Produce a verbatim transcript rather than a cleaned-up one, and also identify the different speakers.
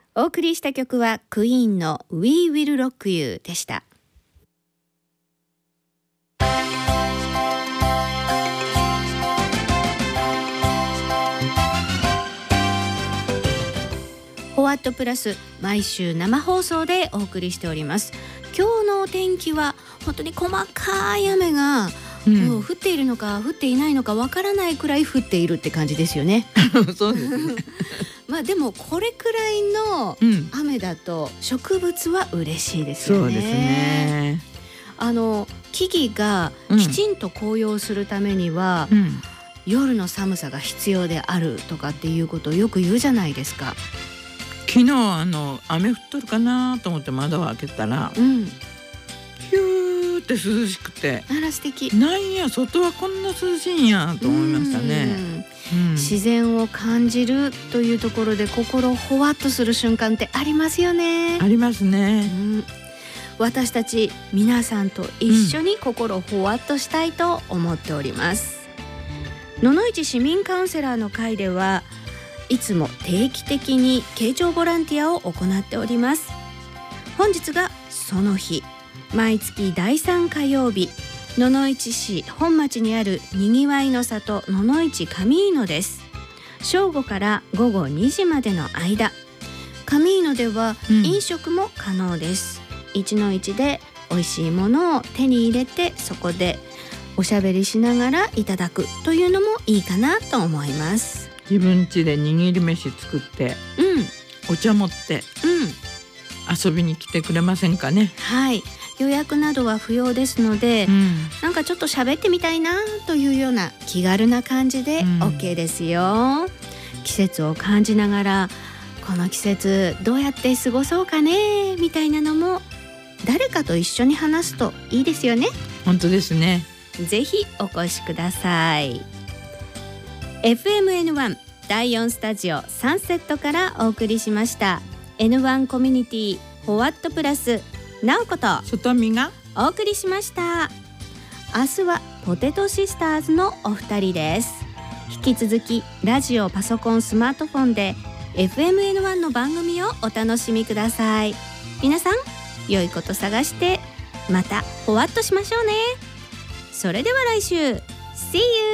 Speaker 1: お送りした曲はクイーンの We Will Rock You でした。ホワットプラス、毎週生放送でお送りしております。今日のお天気は本当に細かい雨が、うん、もう降っているのか降っていないのかわからないくらい降っているって感じですよね。
Speaker 2: そうですね。
Speaker 1: まあでもこれくらいの雨だと植物は嬉しいですよね。
Speaker 2: そうですね。
Speaker 1: あの木々がきちんと紅葉するためには、うん、夜の寒さが必要であるとかっていうことをよく言うじゃないですか。
Speaker 2: 昨日あの雨降っとるかなと思って窓を開けたら、うん、ヒューって涼しくて、
Speaker 1: あら素敵。
Speaker 2: なんや外はこんな涼しいんやと思いましたね。
Speaker 1: うん、自然を感じるというところで心ほわっとする瞬間ってありますよね。
Speaker 2: ありますね。
Speaker 1: うん、私たち皆さんと一緒に心ほわっとしたいと思っております。うん、野々市市民カウンセラーの会ではいつも定期的に慶長ボランティアを行っております。本日がその日、毎月だいさん火曜日、野々市市本町にあるにぎわいの里野々市カミーノです。正午から午後にじまでの間、カミーノでは飲食も可能です。うん、一の市で美味しいものを手に入れて、そこでおしゃべりしながらいただくというのもいいかなと思います。
Speaker 2: 自分家で握り飯作って、うん、お茶持って、うん、遊びに来てくれませんかね。
Speaker 1: はい、予約などは不要ですので、うん、なんかちょっと喋ってみたいなというような気軽な感じで OK ですよ。うん、季節を感じながら、この季節どうやって過ごそうかねみたいなのも誰かと一緒に話すといいですよね。
Speaker 2: 本当ですね。
Speaker 1: ぜひお越しください。エフエムエヌワン だいよんスタジオサンセットからお送りしました エヌワン コミュニティホワットプラス、なおこと
Speaker 2: 外見が
Speaker 1: お送りしました。明日はポテトシスターズのお二人です。引き続きラジオ、パソコン、スマートフォンで エフエムエヌワン の番組をお楽しみください。皆さん良いこと探してまたホワッとしましょうね。それでは来週 See you